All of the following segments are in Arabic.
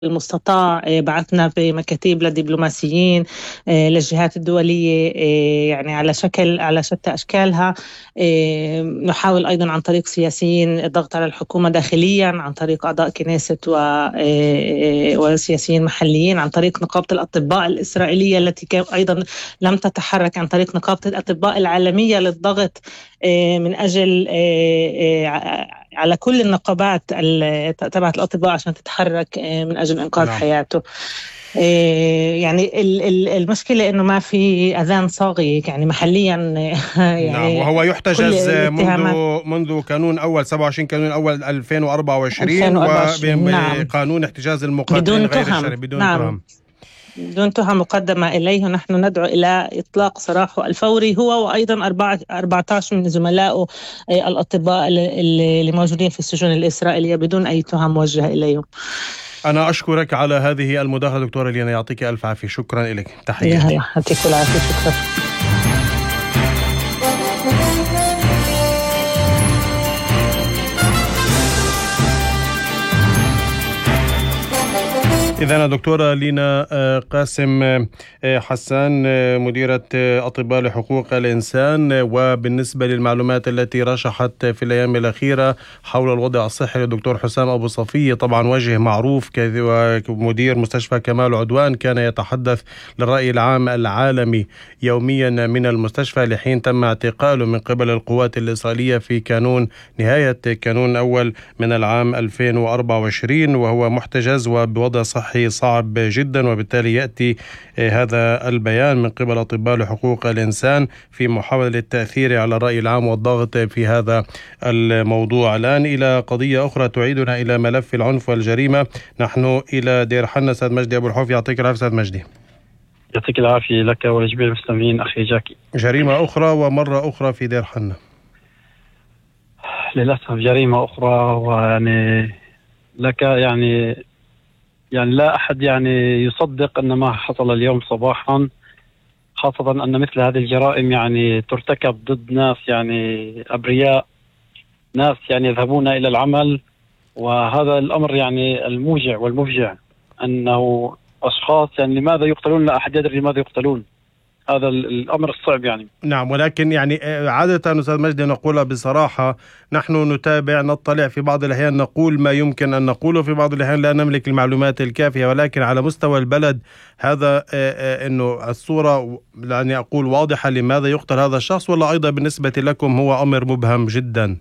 المستطاع بعثنا في مكاتيب لدبلوماسيين للجهات الدولية، يعني على شتى أشكالها. نحاول أيضا عن طريق سياسيين الضغط على الحكومة داخليا، عن طريق أعضاء كنيست وسياسيين محليين، عن طريق نقابة الأطباء الإسرائيلية التي أيضا لم تتحرك، عن طريق نقابة الأطباء العالمية للضغط من أجل على كل النقابات تبعت الأطباء عشان تتحرك من أجل إنقاذ حياته. يعني المشكلة إنه ما في أذان صاغي يعني محليا. يعني وهو يحتجز منذ كانون أول 27 كانون أول 2024 وبقانون احتجاز المقاتلين غير الشرعي بدون تهم. بدون تهم مقدمة إليه. نحن ندعو إلى إطلاق سراحه الفوري هو وأيضا 14 من زملائه الأطباء اللي موجودين في السجون الإسرائيلية بدون أي تهم موجهة إليهم. أنا أشكرك على هذه المداخلة دكتورة لينا، يعطيك ألف عافية. شكرا لك. تحياتي. يعطيك العافية. شكرا. إذن دكتورة لينا قاسم حسان، مديرة أطباء لحقوق الإنسان، وبالنسبة للمعلومات التي رشحت في الأيام الأخيرة حول الوضع الصحي للدكتور حسام أبو صفية، طبعا وجه معروف كمدير مستشفى كمال عدوان كان يتحدث للرأي العام العالمي يوميا من المستشفى لحين تم اعتقاله من قبل القوات الإسرائيلية في كانون نهاية كانون أول من العام 2024، وهو محتجز وبوضع صحي صعب جدا، وبالتالي يأتي هذا البيان من قبل أطباء لحقوق الإنسان في محاولة للتأثير على الرأي العام والضغط في هذا الموضوع. الآن إلى قضية أخرى تعيدنا إلى ملف العنف والجريمة. نحن إلى دير حنة. سيد مجدي أبو الحوف، يعطيك العافية. سيد مجدي. يعطيك العافية لك ولجميع المستمعين. أخي جاكي، جريمة أخرى ومرة أخرى في دير حنة. للأسف جريمة أخرى، ويعني لك يعني لا أحد يعني يصدق أن ما حصل اليوم صباحا، خاصة أن مثل هذه الجرائم يعني ترتكب ضد ناس يعني أبرياء، ناس يعني يذهبون إلى العمل. وهذا الأمر يعني الموجع والمفجع أنه أشخاص يعني لماذا يقتلون؟ لا أحد يدري لماذا يقتلون. هذا الأمر الصعب يعني. نعم، ولكن يعني عادة أستاذ مجدي نقولها بصراحة، نحن نتابع نطلع في بعض الأحيان نقول ما يمكن أن نقوله، في بعض الأحيان لا نملك المعلومات الكافية، ولكن على مستوى البلد هذا أنه الصورة يعني أقول واضحة لماذا يقتل هذا الشخص، ولا أيضا بالنسبة لكم هو أمر مبهم جدا؟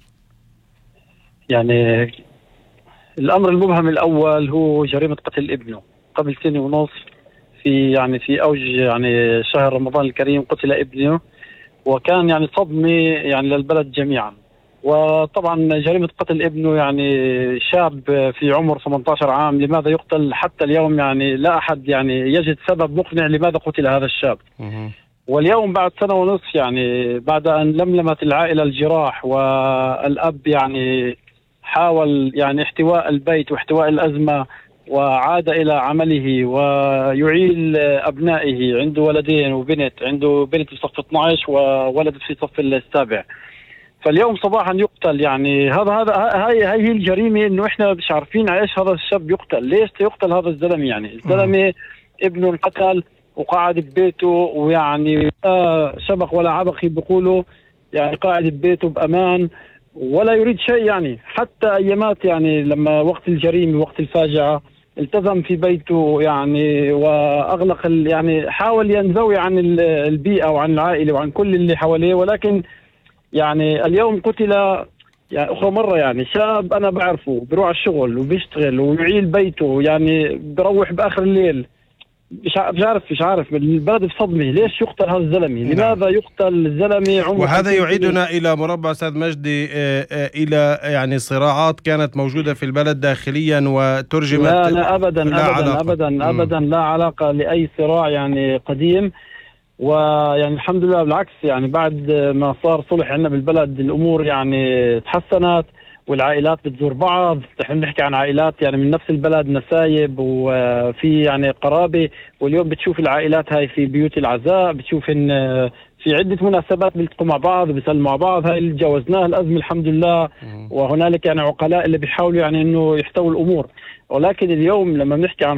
يعني الأمر المبهم الأول هو جريمة قتل ابنه قبل 2 سنين ونصف، في أوج يعني شهر رمضان الكريم قتل ابنه، وكان يعني صدمة يعني للبلد جميعا. وطبعا جريمة قتل ابنه يعني شاب في عمر 18 عام، لماذا يقتل؟ حتى اليوم يعني لا أحد يعني يجد سبب مقنع لماذا قتل هذا الشاب. واليوم بعد 1 سنة ونصف يعني بعد أن لملمت العائلة الجراح، والأب يعني حاول يعني احتواء البيت واحتواء الأزمة، وعاد إلى عمله ويعيل أبنائه. عنده ولدين وبنت، عنده بنت في صف 12 وولد في صف 7. فاليوم صباحا يقتل. يعني هاي الجريمة، إنه إحنا مش عارفين عايش هذا الشاب يقتل. ليش يقتل هذا الزلمة؟ يعني الزلمة ابنه انقتل وقاعد ببيته، ويعني شبق ولا عبق بيقولوا، يعني قاعد ببيته بأمان ولا يريد شيء. يعني حتى أيامات يعني لما وقت الجريمة وقت الفاجعة التزم في بيته يعني، وأغلق يعني حاول ينزوي عن البيئة وعن العائلة وعن كل اللي حواليه. ولكن يعني اليوم قتل يعني أخرى مرة. يعني شاب أنا بعرفه بروح على الشغل وبيشتغل ويعيل بيته، يعني بروح بآخر الليل. مش عارف البلد بصدمه. ليش يقتل هذا الزلمه؟ لماذا يقتل الزلمه عمره؟ وهذا يعيدنا إلى مربع أستاذ مجدي، إلى يعني صراعات كانت موجودة في البلد داخليا وترجمت. لا أبدا لا علاقة لأي صراع يعني قديم. ويعني الحمد لله بالعكس، يعني بعد ما صار صلح عندنا بالبلد الأمور يعني تحسنت، والعائلات بتزور بعض. نحن نحكي عن عائلات يعني من نفس البلد، نسايب وفي يعني قرابة. واليوم بتشوف العائلات هاي في بيوت العزاء، بتشوف إن في عدة مناسبات بيلتقوا مع بعض وبيسلموا مع بعض. هاي اللي تجاوزناها الأزمة الحمد لله. وهنالك يعني عقلاء اللي بيحاولوا يعني إنه يحتووا الأمور. ولكن اليوم لما بنحكي عن